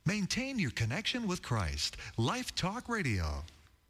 Maintain your connection with Christ. Life Talk Radio.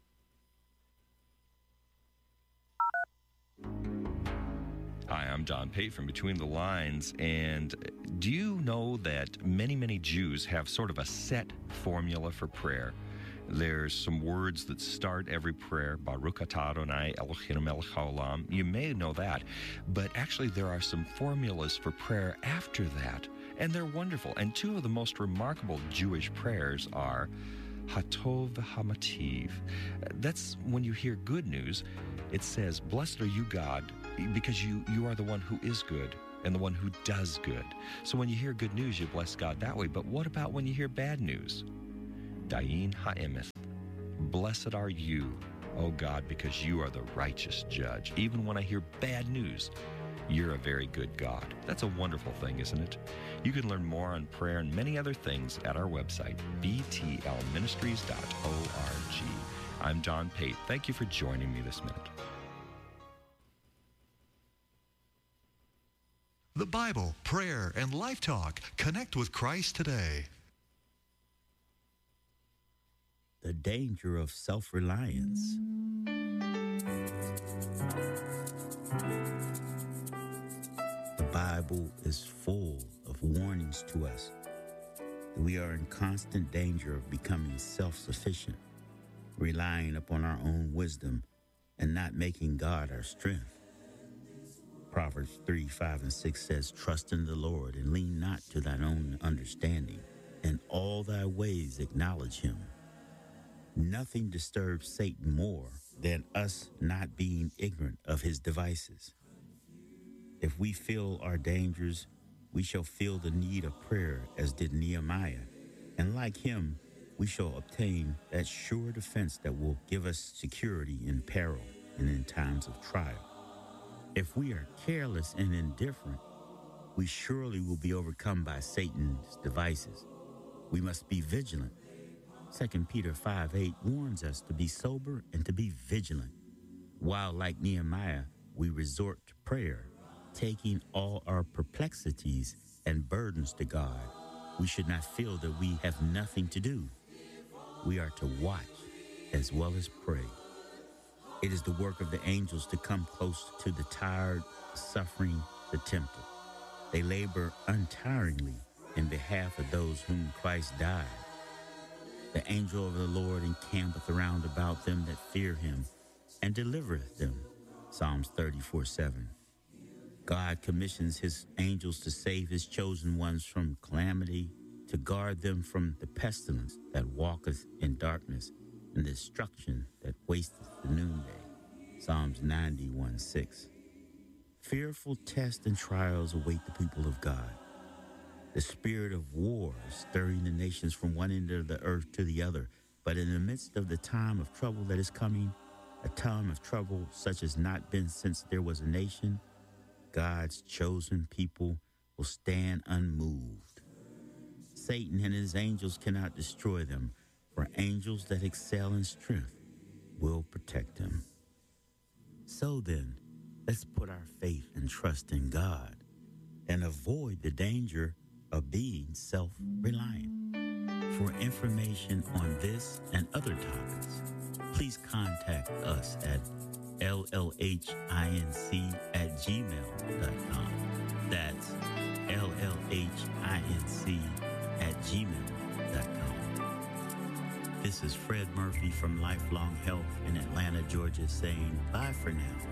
Hi, I'm Don Pate from Between the Lines, and do you know that many Jews have sort of a set formula for prayer? There's some words that start every prayer, Baruch atah Adonai Eloheinu melech haolam. You may know that, but actually there are some formulas for prayer after that, and they're wonderful. And two of the most remarkable Jewish prayers are Hatov Hamativ. That's when you hear good news. It says, "Blessed are you, God, because you are the one who is good and the one who does good." So when you hear good news, you bless God that way. But what about when you hear bad news? Dayin ha'emeth. Blessed are you, O God, because you are the righteous judge. Even when I hear bad news, you're a very good God. That's a wonderful thing, isn't it? You can learn more on prayer and many other things at our website, btlministries.org. I'm Don Pate. Thank you for joining me this minute. The Bible, prayer, and Life Talk. Connect with Christ today. The danger of self-reliance. The Bible is full of warnings to us that we are in constant danger of becoming self-sufficient, relying upon our own wisdom and not making God our strength. Proverbs 3:5-6 says, "Trust in the Lord and lean not to thine own understanding. In all thy ways acknowledge him." Nothing disturbs Satan more than us not being ignorant of his devices. If we feel our dangers, we shall feel the need of prayer as did Nehemiah. And like him, we shall obtain that sure defense that will give us security in peril and in times of trial. If we are careless and indifferent, we surely will be overcome by Satan's devices. We must be vigilant. 2 Peter 5:8 warns us to be sober and to be vigilant. While, like Nehemiah, we resort to prayer, taking all our perplexities and burdens to God, we should not feel that we have nothing to do. We are to watch as well as pray. It is the work of the angels to come close to the tired, suffering, the tempted. They labor untiringly in behalf of those whom Christ died. The angel of the Lord encampeth around about them that fear him and delivereth them. Psalms 34:7. God commissions his angels to save his chosen ones from calamity, to guard them from the pestilence that walketh in darkness and the destruction that wasteth the noonday. Psalms 91:6. Fearful tests and trials await the people of God. The spirit of war is stirring the nations from one end of the earth to the other. But in the midst of the time of trouble that is coming, a time of trouble such as not been since there was a nation, God's chosen people will stand unmoved. Satan and his angels cannot destroy them, for angels that excel in strength will protect them. So then, let's put our faith and trust in God and avoid the danger of being self-reliant. For information on this and other topics, please contact us at llhinc@gmail.com. That's llhinc@gmail.com. This is Fred Murphy from Lifelong Health in Atlanta, Georgia, saying bye for now.